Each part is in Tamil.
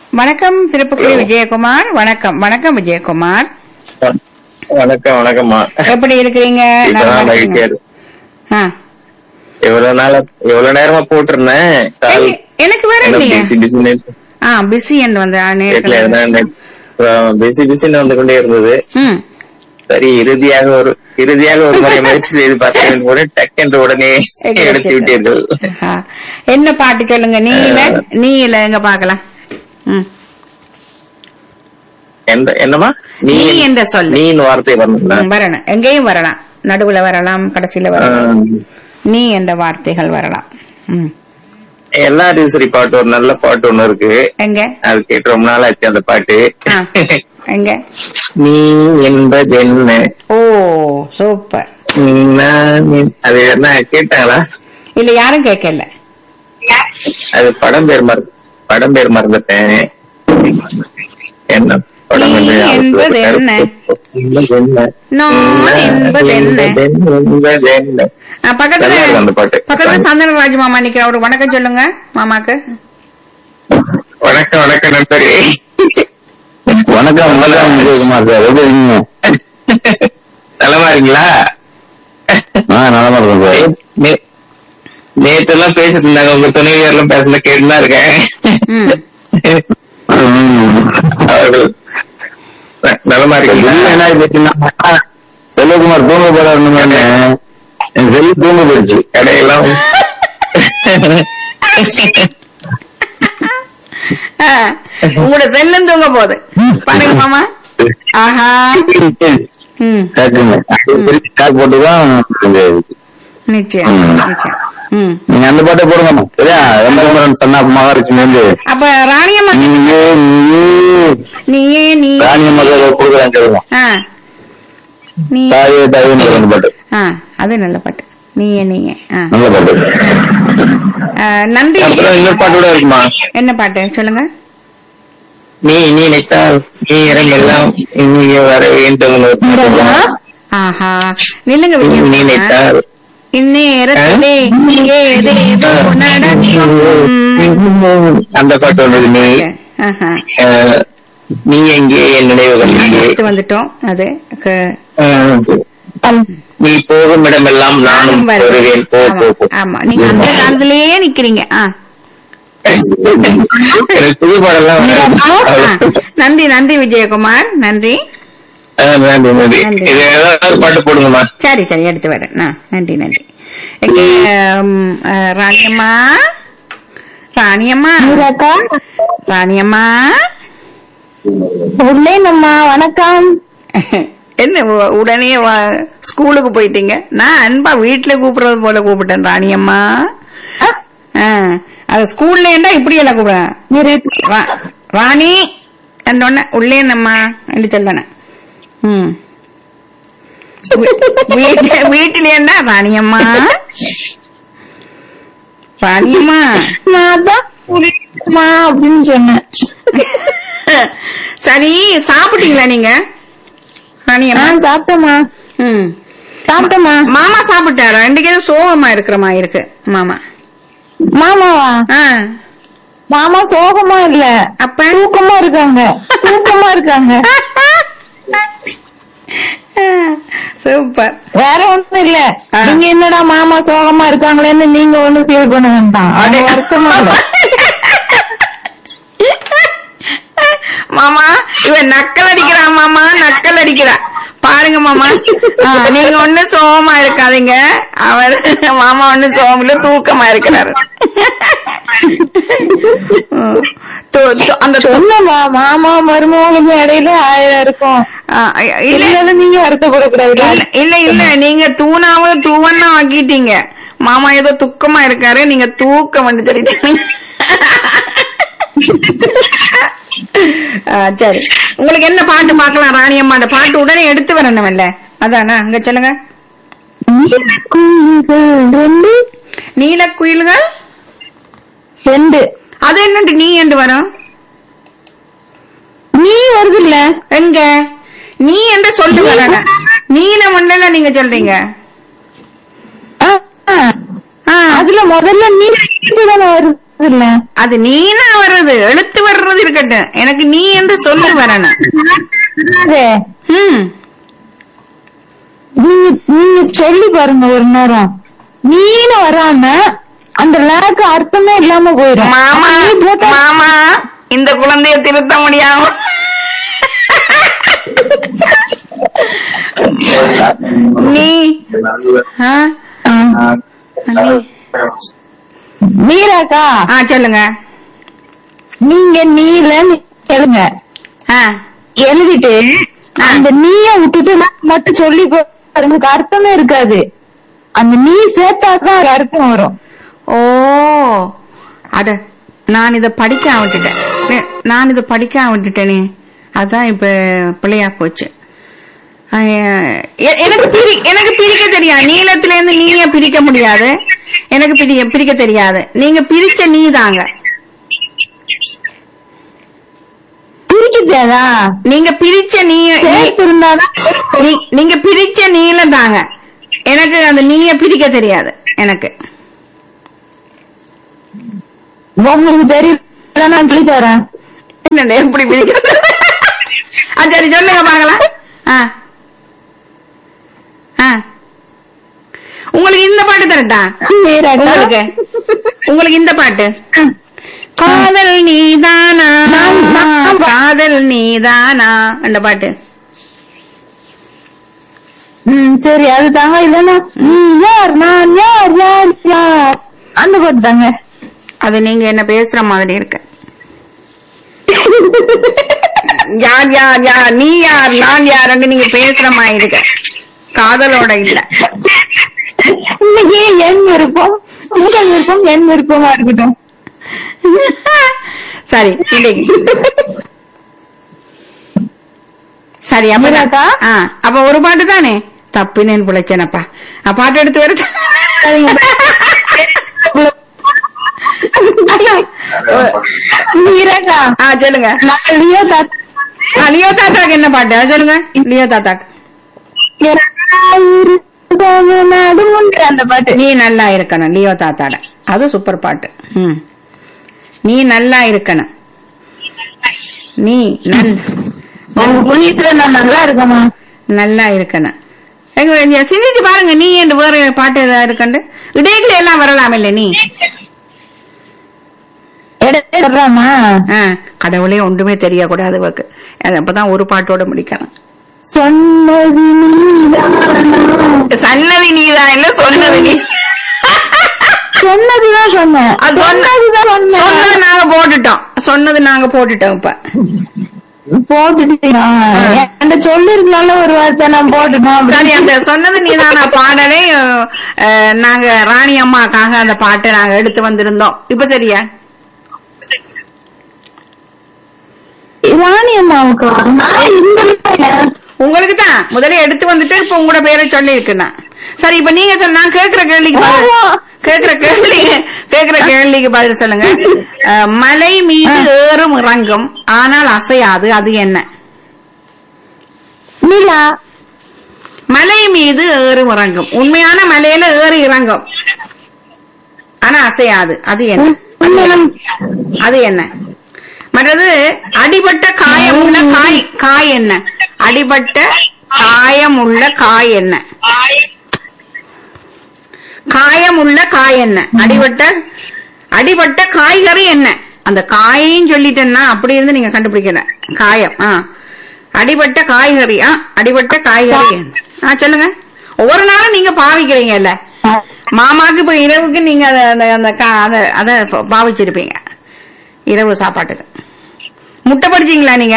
வணக்கம் திருப்புக்குடி விஜயகுமார். வணக்கம் வணக்கம் விஜயகுமார். வணக்கம் வணக்கம்மா. எப்படி இருக்கிறீங்க? நலமா இருக்கீங்க? ஆ. எவ்வளவு நேரமா போட்டிருந்தேன். எனக்கு வேற இல்லையா? பிஸி என்று வந்து பிஸின்னு வந்து கொண்டே இருந்தது. சரி, இறுதியாக ஒரு முறை முயற்சி செய்து பார்த்தேன் கூட டக்கென்று உடனே எடுத்து விட்டீர்கள். என்ன பாட்டு சொல்லுங்க. நீ இல்ல எங்க பாக்கலாம். என்னமா நீ என்ற சொல், நீ வார்த்தை வரணும். எங்கேயும் வரலாம், நடுவுல வரலாம், கடைசியில வரலாம். நீ என்ற வார்த்தைகள் வரலாம். எல்லாரும் சரி பாட்டு ஒரு நல்ல பாட்டு ஒண்ணு இருக்கு. எங்க அது கேட்டு ரொம்ப நாள் ஆச்சு அந்த பாட்டு. எங்க நீ என்பது என்ன? ஓ சூப்பர். அது என்ன கேட்டாங்களா? இல்ல யாரும் கேட்கல. அது படம் பேர் மறந்துட்டேன். என்ன படம்? என்பது என்ன? பக்கத்துல சந்தனராஜ் மாமா நிக்கிற. ஒரு வணக்கம் சொல்லுங்க மாமாக்கு. வணக்கம் வணக்கம் நண்பரே. வணக்கம் வணக்கம் விஜயகுமார் சார், எப்படி இருக்கீங்க? நலமா இருக்கீங்களா? நலமா இருக்கேன் சார். நேற்று எல்லாம் பேசிட்டு இருந்தாங்க, உங்க துணைவியர் எல்லாம் பேசல கேட்டுதான் இருக்கேன். நலமா இருக்கீங்களா? செல்வகுமார் தூங்க போறாருன்னு என் செல்லு தூங்க போயிடுச்சு. கடையெல்லாம் உங்களோட செல்லும் தூங்க போகுது பாருங்க மாமா. ஆஹா போட்டுதான் நிச்சயம் நிச்சயம். நீங்க அந்த பாட்டை போடுங்க சரியா? சொன்னா மகாலட்சுமி வந்து அப்ப ராணியம்மா நீயே நீ ராணியம்மா கொடுக்குறேன் சொல்லுங்க. தாயே தாயே பாட்டு. அது நல்ல பாட்டு. நீயே நீயே நல்ல பாட்டு. நன்றி. இன்னொரு பாட்டு கூட இருக்குமா? என்ன பாட்டு சொல்லுங்க. நீ நினைத்தால் நீ எல்லாம் இங்கே வர வேண்டும். ஆஹா நில்லுங்க. நீ நினைத்தால் இந்நேரத்திலே ஏதேதோ நடக்கும். அந்த பாட்டு ஒன்று. நீ எங்கே என் நினைவுகள் வந்துட்டோம். அது நீ போகும் இடமெல்லாம் நானும் வருவேன். ஆமா, நீங்க அந்த காலத்திலேயே நிக்கிறீங்க. புது பாடலாம். நன்றி நன்றி விஜயகுமார், நன்றி நன்றி. இது ஏதாவது பாட்டு போடுங்கம்மா. சரி சரி எடுத்து வரேன். நன்றி நன்றி. ராணியம்மா ராணியம்மா ராணியம்மா உள்ளேனம்மா. வணக்கம். என்ன உடனே ஸ்கூலுக்கு போயிட்டீங்க? நான் அன்பா வீட்டுல கூப்பிடுறது போல கூப்பிட்டேன் ராணியம்மா. அது ஸ்கூல்ல ஏண்டா இப்படி எல்லாம் கூப்பிடுறேன். ராணி என்ன உள்ளேனம்மா என்று சொல்லன. வீட்டுல ஏண்டா ராணியம்மா ராணியம்மா அப்படின்னு சொன்னேன். சரி, சாப்பிட்டீங்களா நீங்க? சாப்பிட்டோமா? சாப்பிட்டோமா? மாமா சாப்பிட்டாரா? இன்னைக்கு ஏதோ சோகமா இருக்கிறமா இருக்கு மாமா. மாமாவா? மாமா சோகமா இல்ல, அப்ப தூக்கமா இருக்காங்க. தூக்கமா இருக்காங்க. சூப்பர். வேற ஒண்ணும் இல்ல. நீங்க என்னடா மாமா சோகமா இருக்காங்களேன்னு நீங்க ஒண்ணும் ஃபீல் பண்ண வேண்டாம். அது வருத்தமா இல்ல மாமா. இவன் நக்கல் அடிக்கிறான் மாமா, நக்கல் அடிக்கிறா பாருங்க மாமா. நீங்க ஒண்ணு சோகமா இருக்காதீங்க. அவர் மாமா ஒண்ணு சோகமில்ல, தூக்கமா இருக்கிறாரு. அந்த மாமா மருமகளுக்கு இடையில 1000 இருக்கும். இல்ல நீங்க வருத்தப்படக்கூடாது. இல்ல இல்ல, நீங்க தூணாவும் தூவன்னா ஆக்கிட்டீங்க. மாமா ஏதோ துக்கமா இருக்காரு, நீங்க தூக்கம் வந்து சொல்லிட்டீங்க. சரி, உங்களுக்கு என்ன பாட்டு பாக்கலாம்? ராணியம்மா அந்த பாட்டு உடனே எடுத்து வரணும்ல, அதானா? அங்க சொல்லுங்க. நீல குயில்கள் 2. அது என்னண்டு நீ என்று வரும்? நீ வருது இல்ல எங்க? நீ என்று சொல்லு வர. நீல மண்டல நீங்க சொல்றீங்க. அதுல முதல்ல நீ தானே வரும். இல்ல அது நீனா வர்றது, எழுத்து வர்றது இருக்கட்டும், எனக்கு நீ என்று சொல்லி வரணும். நீங்க சொல்லி பாருங்க ஒரு நேரம். நீனு வராம அந்த லேக்கு அர்த்தமே இல்லாம போயிடும். மாமா மாமா இந்த குழந்தைய திருத்த முடியாம நீ நீராக்கா சொல்லுங்க. நீங்க நீல எழுங்க, எழுதிட்டு அந்த நீய விட்டுட்டு மட்டும் சொல்லி பாருங்க, அர்த்தமே இருக்காது. அந்த நீ சேர்த்தாதான் அர்த்தம் வரும். ஓ அட நான் இத படிக்க விட்டுட்டேனே, அதான் இப்ப பிள்ளையா போச்சு. எனக்கு பிரிக்க தெரியாது, நீளத்துல இருந்து நீய பிரிக்க முடியாது, எனக்கு பிரிக்க தெரியாது. நீங்க பிரிச்ச நீ தாங்க, பிரிக்கா நீங்க பிரிச்ச நீங்க பிரிச்ச நீளம் தாங்க, எனக்கு அந்த நீய பிரிக்க தெரியாது. எனக்கு உங்களுக்கு தெரியல, நான் சொல்லி தரேன். என்ன எப்படி பிரிக்கிறது? சரி சொல்லுங்க பாக்கலாம். உங்களுக்கு இந்த பாட்டு தரட்டா? உங்களுக்கு இந்த பாட்டு, காதல் நீதானா காதல் நீதானா அந்த பாட்டு. சரி அது தாங்க. இல்லன்னா நீ யார் நான் யார் யார் யார் அந்த பாட்டு தாங்க. அது நீங்க என்ன பேசுற மாதிரி இருக்கு. யார் யார் யார், நீ யார் நான் யாருன்னு நீங்க பேசுற மாதிரி இருக்கு, காதலோட இல்ல. இன்னைக்கு என் விருப்பம் உங்கள் விருப்பம் என் விருப்பமா இருக்கட்டும். சரி இன்னைக்கு சரி அப்ப ஒரு பாட்டு தானே, தப்புன்னு பிழைச்சேனப்பா. பாட்டு எடுத்து வரட்டு. சொல்லுங்க. லியோ தாத்தாக்கு என்ன பாட்டு சொல்லுங்க. லியோ தாத்தாக்கு அந்த பாட்டு நீ நல்லா இருக்கணும், லியோ தாத்தாட. அது சூப்பர் பாட்டு. நீ நல்லா இருக்கணும், நீ நல்லா இருக்கமா, நல்லா இருக்கணும். சிந்திச்சு பாருங்க, நீ என்று வேற பாட்டு ஏதாவது இருக்கண்டு இடையில எல்லாம் வரலாம் இல்ல. நீ கடவுளே ஒன்றுமே தெரியக்கூடாது, அப்பதான் ஒரு பாட்டோட முடிக்கணும். சன்னதி நீதான் இல்ல, சொன்னது நீ. சொன்னதுதான் சொன்னேன், நாங்க போட்டுட்டோம், சொன்னது நாங்க போட்டுட்டோம். இப்ப போட்டுட்டு சொல்லி இருக்கலாம்ல ஒரு வார்த்தை, நான் போட்டுட்டோம். சரி, அந்த சொன்னது நீதான பாடலை நாங்க ராணி அம்மாக்காக அந்த பாட்டை நாங்க எடுத்து வந்திருந்தோம். இப்ப சரியா? ராணி அம்மாவுக்கு உங்களுக்கு தான் முதல்ல எடுத்து வந்துட்டு இப்ப உங்களோட பேரை சொல்லி இருக்குன்னா சரி. இப்ப நீங்க சொன்னா கேக்குற கேள்விக்கு பதில் சொல்லுங்க. மலை மீது ஏறும் இறங்கும் ஆனால் அசையாது, அது என்ன? நிலா. மலை மீது ஏறும் இறங்கும், உண்மையான மலையில ஏறி இறங்கும் ஆனா அசையாது, அது என்ன? அது என்ன? மற்றது அடிபட்ட காயமுள்ள காய் என்ன? அடிபட்ட காயமுள்ள காய் என்ன? காயமுள்ள காய் என்ன? அடிபட்ட காய்கறி என்ன? அந்த காயையும் சொல்லிட்டேன்னா அப்படி இருந்து நீங்க கண்டுபிடிக்கல. காயம் அடிபட்ட காய்கறி அடிபட்ட காய்கறி என்ன? சொல்லுங்க. ஒவ்வொரு நாளும் நீங்க பாவிக்கிறீங்கல்ல, மாமாக்கு இப்ப இரவுக்கு நீங்க அத பாவிச்சிருப்பீங்க. இரவு சாப்பாட்டுக்கு முட்டை பொரிச்சீங்களா நீங்க?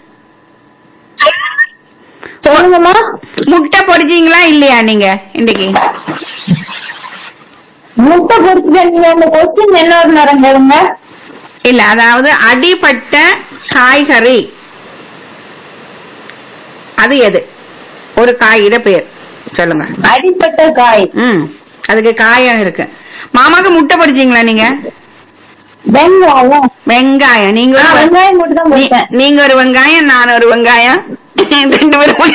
சொல்லுங்கம்மா. முட்டை பொரிச்சீங்களா இல்லையா நீங்க இன்னைக்கு? முட்டை பொரிச்சுட்டீங்க. அந்த கொஸ்டின் என்ன ஒரு நேரம் கேளுங்க. இல்ல, அதாவது அடிபட்ட காய்கறி அது எது? ஒரு காயோட பேர் சொல்லுங்க. அடிபட்ட காய். அதுக்கு காயம் இருக்கு. மாமாக்கு முட்டை பொரிச்சீங்களா நீங்க? வெங்காயம். வெங்காயம். நீங்க ஒரு வெங்காயம், நான் ஒரு வெங்காயம், ரெண்டு பேரும்.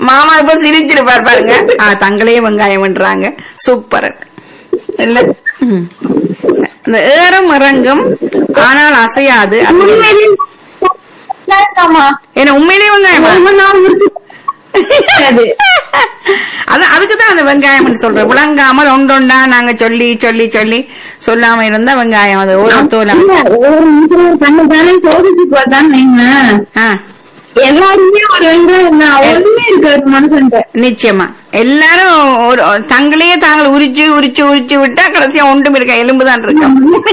மாமா இப்ப சிரிச்சிருப்பார் பாருங்க. தங்களே வெங்காயம்ன்றாங்க. சூப்பர் இல்ல. இந்த ஏறும் இறங்கும் ஆனால் அசையாது. ஏன்னா உண்மையிலேயே வெங்காயம் அதுக்குதான் அந்த வெங்காயம் சொல்றேன். விளங்காமல் ஒன்றொண்டா நாங்க சொல்லி சொல்லி சொல்லி சொல்லாம இருந்தா வெங்காயம் அது ஒரு தோல சோதிச்சு பார்த்தா எல்லாருமே ஒரு வெங்காயம் ஒண்ணுமே இருக்காது மனுஷன். நிச்சயமா எல்லாரும் தங்களையே தாங்கள் உரிச்சு உரிச்சு உரிச்சு விட்டா கடைசியா ஒன்றும் இருக்க எலும்புதான் இருக்கு.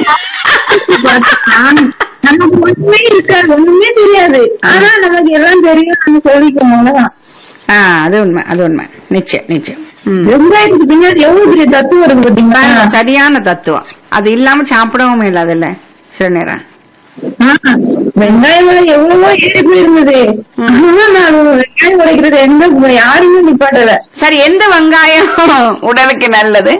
நமக்கு ஒண்ணுமே இருக்காது, ஒண்ணுமே தெரியாது. ஆனா நமக்கு எல்லாம் தெரியும், நம்ம சொல்லிக்கோம். அவ்வளவுதான். அது உண்மை, அது உண்மை. நிச்சயம் நிச்சயம். வெங்காயத்துக்கு பின்னாடி எவ்வளவு பெரிய தத்துவம் இருக்கு பாத்தீங்களா? சரியான தத்துவம். அது இல்லாம சாப்பிடவும் இல்லாது இல்ல சில நேரம். வெங்காயம் எவ்வளவோ ஏறி போயிருந்தது. வெங்காயம் உடைக்கிறது எந்த யாருமே நிப்பாட்டல. சரி, எந்த வெங்காயம் உடலுக்கு நல்லது?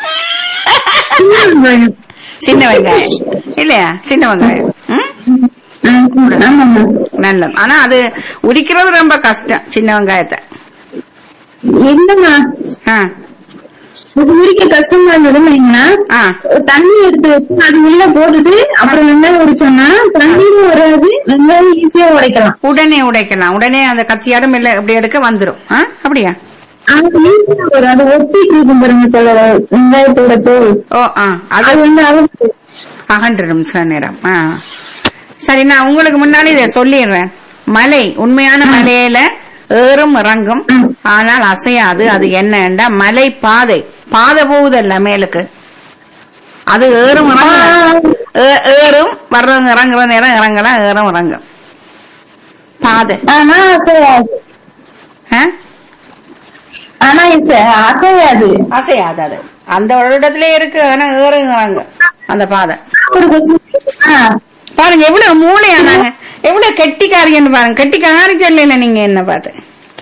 சின்ன வெங்காயம் இல்லையா? சின்ன வெங்காயம் நல்லது. ஆனா அது உரிக்கிறது ரொம்ப கஷ்டம் சின்ன வெங்காயத்தை. இல்லம்மா, உரிக்க கஷ்டமா இருந்ததுன்னா தண்ணி எடுத்து வச்சு அது உள்ள போட்டுட்டு அப்புறம் வெங்காயம் உடைச்சோம்னா தண்ணியும் வராது, வெங்காயம் ஈஸியா உடைக்கலாம். உடனே உடைக்கலாம். உடனே அந்த கத்தியாடும் இல்ல இப்படி எடுக்க வந்துடும். அப்படியா? அது ஒட்டிட்டு இருக்கும் பாருங்க சில வெங்காயத்தோட தோல். அது வந்து அகன்றுடும் சில நேரம். சரி, நான் உங்களுக்கு முன்னாடி இதை சொல்லிடுறேன். மலை, உண்மையான மலையில ஏறும் இறங்கும் ஆனால் அசையாது. அது என்னன்னா மலை பாதை. பாதை போகுதல்ல மேலுக்கு, அது ஏறும் ஏறும் வர்றவங்க இறங்குற நேரம் இறங்கலாம், ஏறும் இறங்கும் பாதை. ஆனா அசையாது, அசையாது. அது அந்த இடத்துல இருக்கு. ஆனா ஏறும் இறங்கும் அந்த பாதை. பாருங்க எவ்வளவு மூளையானாங்க, எவ்வளவு கெட்டிக்காரின்னு பாருங்க. கெட்டிக்காரி சொல்லல நீங்க என்ன பார்த்து.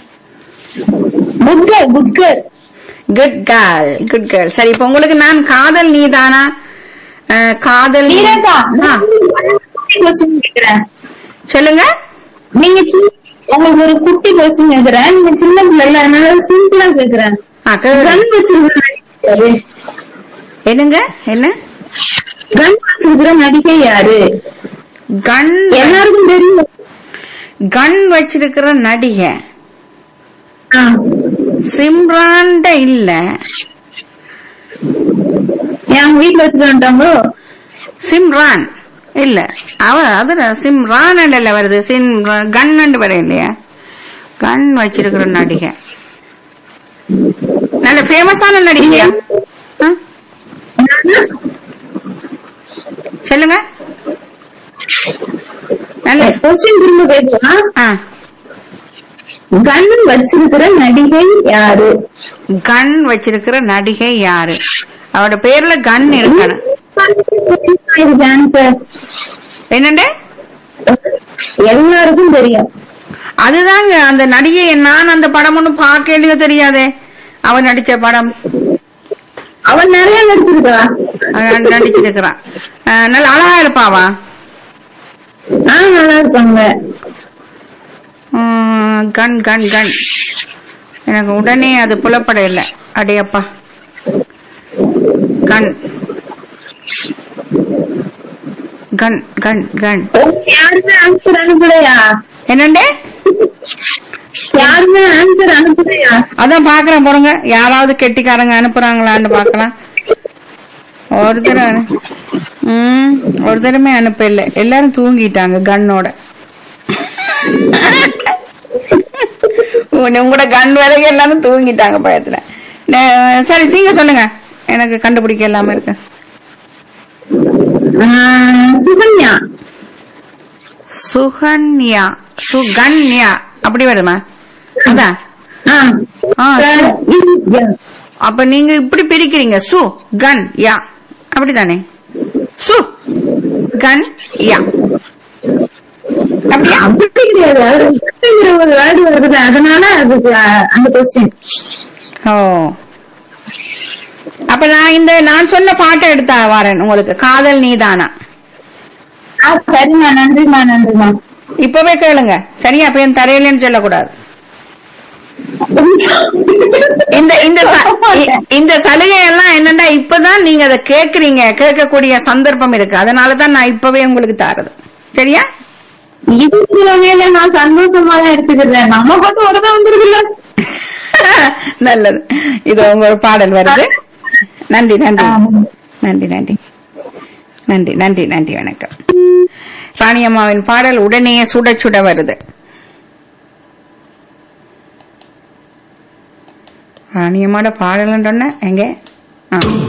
Good girl, good girl. சரி, இப்ப உங்களுக்கு நான் காதல் நீதானா, காதல் சொல்லுங்க. நீங்க உங்களுக்கு ஒரு குட்டி கொஸ்டின் கேக்குறேன். நீங்க சின்ன பிள்ளை, அதனால சிம்பிளா கேக்குறேன். என்னங்க? என்ன கன் வச்சிருக்கிற நடிகை யாரு? கன் எல்லாருக்கும் தெரியும். கன் வச்சிருக்கிற நடிகை சிம்ரான் இல்ல, என் வீட்டுல வச்சுட்டாங்களோ. சிம்ரான் இல்ல, அவ அது சிம்ரான் இல்ல வருது. கன் வர இல்லையா? கன் வச்சிருக்கிற நடிகை நல்ல ஃபேமஸான நடிகையா? சொல்லுங்க. நல்ல கொஸ்டின் திரும்ப கேட்கலாம். கன் வச்சிருக்கிற நடிகை யாரு? கன் வச்சிருக்கிற நடிகை யாரு? அவரோட பேர்ல கன் இருக்கணும். என்னண்டு எல்லாருக்கும் தெரியும். அதுதாங்க அந்த நடிகை. நான் அந்த படம் ஒண்ணும் பார்க்க தெரியாதே. அவன் நடிச்ச படம் அவன் நிறைய நடிச்சிருக்கிறான். நல்ல அழகா இருப்பாவா? நல்லா இருப்பாங்க. கன் கன் கன் எனக்கு உடனே அது புலப்பட இல்லை. அடையப்பா, கன் கன் கன் கன் யாருமே ஆன்சர் அனுப்பலையா? என்னண்டே? யாருமே ஆன்சர் அனுப்பலையா? அதான் பாக்குறேன் போடுங்க. யாராவது கெட்டிக்காரங்க அனுப்புறாங்களான்னு பாக்கலாம். ஒருத்தருமே அனுப்ப இல்லை. எல்லாரும் தூங்கிட்டாங்க கண்ணோட. உங்களோட கண் வேலைக்கு எல்லாரும் தூங்கிட்டாங்க பயத்துல. சரி, நீங்க சொல்லுங்க, எனக்கு கண்டுபிடிக்க எல்லாமே இருக்கு. சுகன்யா. சுகன்யா, சுகன்யா அப்படி வருமா? அதான். அப்ப நீங்க இப்படி பிரிக்கிறீங்க. சு கன் யா, அப்படித்தானே? சு கன் யா, அப்படியா? அப்படி கிடையாது, ஒரு வேர்டு வருது, அதனால அதுக்கு அந்த கொஸ்டின். ஓ, அப்ப நான் சொன்ன பாட்டை எடுத்தா வரேன் உங்களுக்கு. காதல் நீதானா? சரிம்மா, நன்றிமா, நன்றிமா. இப்பவே கேளுங்க சரியா? அப்ப என் தரையிலன்னு சொல்லக்கூடாது. இந்த இந்த இந்த சலுகை எல்லாம் என்னன்னா இப்பதான் நீங்க அதை கேக்குறீங்க, கேட்கக்கூடிய சந்தர்ப்பம் இருக்கு. அதனாலதான் நான் இப்பவே உங்களுக்கு தாரது. சரியா? இது நான் சந்தோஷமா தான் எடுத்துக்கிறேன். நம்ம பார்த்து உடனே வந்துருக்குல்ல. நல்லது. இது உங்க ஒரு பாடல் வருது. நன்றி நன்றி நன்றி நன்றி நன்றி நன்றி நன்றி. வணக்கம். ராணியம்மாவின் பாடல் உடனே சுட சுட வருது. ராணியம்மாவோட பாடல் எங்க?